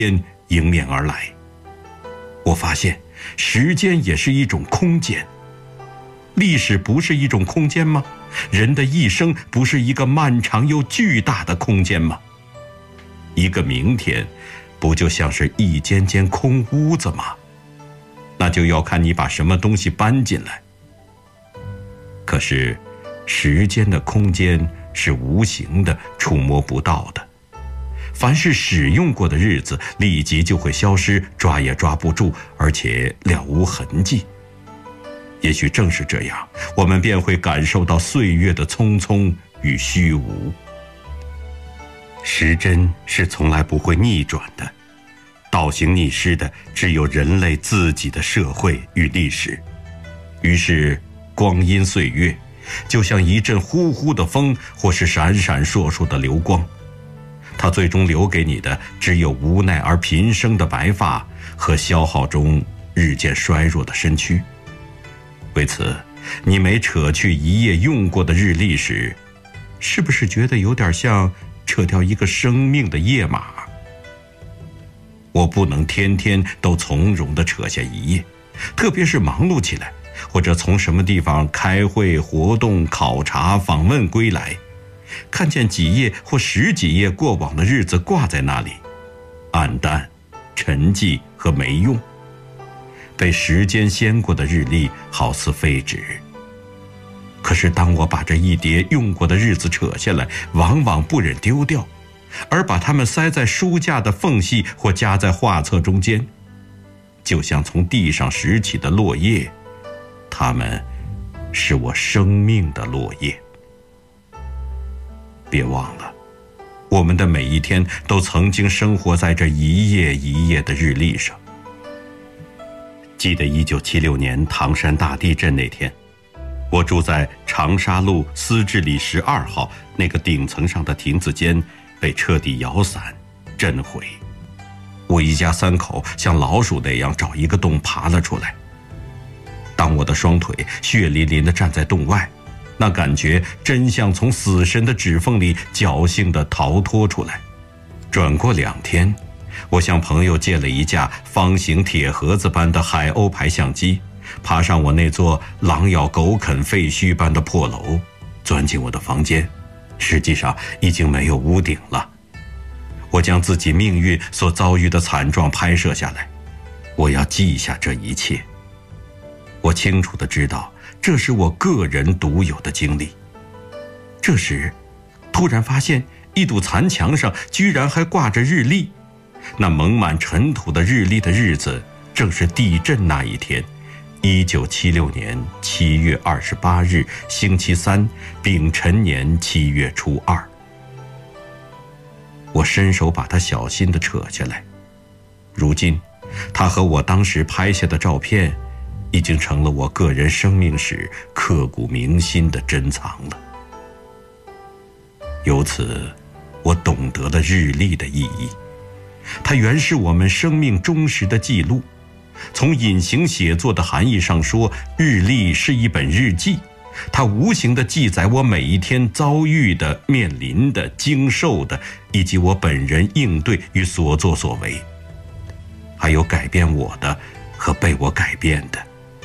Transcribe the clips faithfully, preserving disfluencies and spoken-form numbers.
间迎面而来。我发现时间也是一种空间。历史不是一种空间吗？人的一生不是一个漫长又巨大的空间吗？一个明天不就像是一间间空屋子吗？那就要看你把什么东西搬进来。可是时间的空间是无形的，触摸不到的。凡是使用过的日子立即就会消失，抓也抓不住，而且了无痕迹。也许正是这样，我们便会感受到岁月的匆匆与虚无。时针是从来不会逆转的，倒行逆施的只有人类自己的社会与历史。于是光阴岁月就像一阵呼呼的风，或是闪闪烁烁的流光，它最终留给你的只有无奈而频生的白发和消耗中日渐衰弱的身躯。为此，你每扯去一页用过的日历时，是不是觉得有点像扯掉一个生命的页码？我不能天天都从容地扯下一页，特别是忙碌起来，或者从什么地方开会、活动、考察、访问归来，看见几页或十几页过往的日子挂在那里，暗淡、沉寂和没用。被时间掀过的日历好似废纸。可是当我把这一叠用过的日子扯下来，往往不忍丢掉，而把它们塞在书架的缝隙或夹在画册中间，就像从地上拾起的落叶，它们是我生命的落叶。别忘了，我们的每一天都曾经生活在这一页一页的日历上。记得一九七六年唐山大地震那天，我住在长沙路思治里十二号那个顶层上的亭子间，被彻底摇散、震毁。我一家三口像老鼠那样找一个洞爬了出来。当我的双腿血淋淋地站在洞外，那感觉真像从死神的指缝里侥幸地逃脱出来。转过两天，我向朋友借了一架方形铁盒子般的海鸥牌相机，爬上我那座狼咬狗啃废墟般的破楼，钻进我的房间。实际上已经没有屋顶了。我将自己命运所遭遇的惨状拍摄下来，我要记下这一切。我清楚地知道，这是我个人独有的经历。这时，突然发现一堵残墙上居然还挂着日历。那蒙满尘土的日历的日子，正是地震那一天，一九七六年七月二十八日，星期三，丙辰年七月初二。我伸手把它小心地扯下来，如今，它和我当时拍下的照片，已经成了我个人生命史刻骨铭心的珍藏了。由此，我懂得了日历的意义。它原是我们生命忠实的记录。从隐形写作的含义上说，日历是一本日记，它无形地记载我每一天遭遇的、面临的、经受的，以及我本人应对与所作所为，还有改变我的和被我改变的。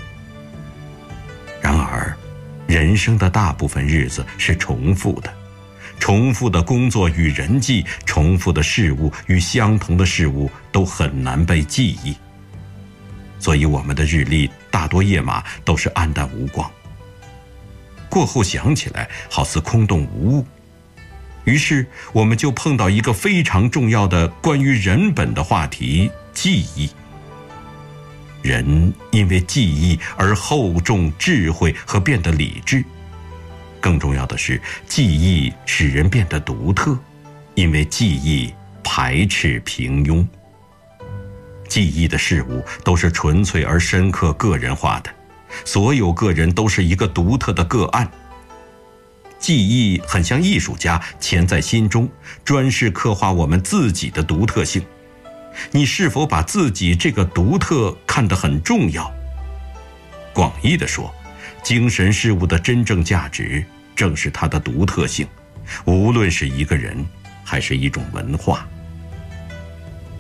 然而，人生的大部分日子是重复的。重复的工作与人际，重复的事物与相同的事物都很难被记忆，所以我们的日历大多页码都是暗淡无光，过后想起来好似空洞无物。于是我们就碰到一个非常重要的关于人本的话题——记忆。人因为记忆而厚重智慧和变得理智。更重要的是，记忆使人变得独特，因为记忆排斥平庸。记忆的事物都是纯粹而深刻个人化的，所有个人都是一个独特的个案。记忆很像艺术家，潜在心中，专是刻画我们自己的独特性。你是否把自己这个独特看得很重要？广义地说，精神事物的真正价值正是它的独特性，无论是一个人还是一种文化。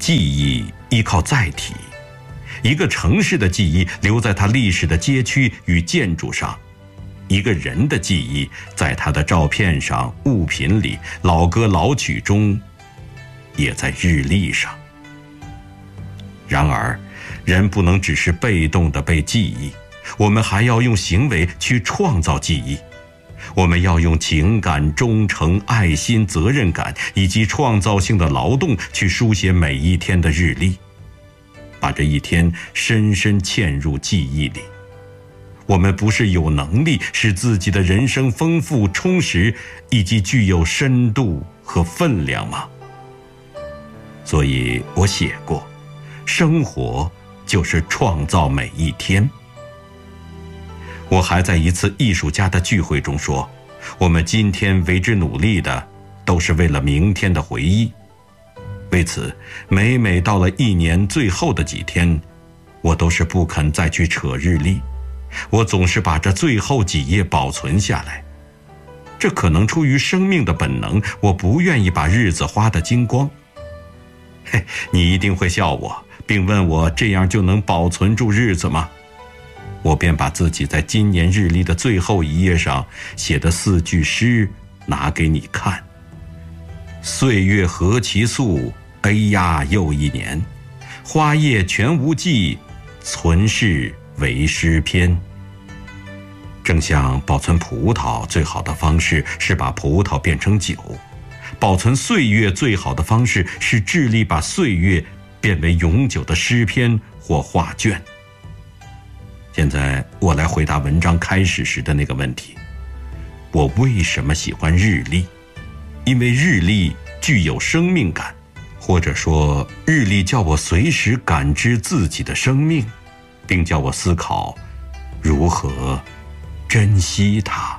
记忆依靠载体，一个城市的记忆留在它历史的街区与建筑上，一个人的记忆在他的照片上、物品里、老歌老曲中，也在日历上。然而，人不能只是被动地被记忆，我们还要用行为去创造记忆。我们要用情感、忠诚、爱心、责任感以及创造性的劳动去书写每一天的日历，把这一天深深嵌入记忆里。我们不是有能力使自己的人生丰富、充实以及具有深度和分量吗？所以我写过，生活就是创造每一天。我还在一次艺术家的聚会中说，我们今天为之努力的都是为了明天的回忆。为此，每每到了一年最后的几天，我都是不肯再去扯日历，我总是把这最后几页保存下来。这可能出于生命的本能，我不愿意把日子花得精光。嘿，你一定会笑我，并问我这样就能保存住日子吗？我便把自己在今年日历的最后一页上写的四句诗拿给你看。岁月何其速，哎呀又一年，花叶全无迹，存世为诗篇。正像保存葡萄最好的方式是把葡萄变成酒，保存岁月最好的方式是致力把岁月变为永久的诗篇或画卷。现在我来回答文章开始时的那个问题：我为什么喜欢日历？因为日历具有生命感，或者说日历叫我随时感知自己的生命，并叫我思考如何珍惜它。